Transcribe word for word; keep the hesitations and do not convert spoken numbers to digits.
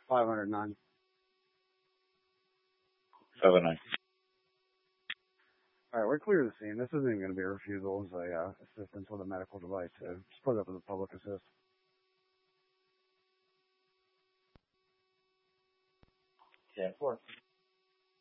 five hundred nine. seven nine. All right, we're clear of the scene. This isn't even going to be a refusal. It's a uh, assistance with a medical device. So just put it up as a public assist. ten four.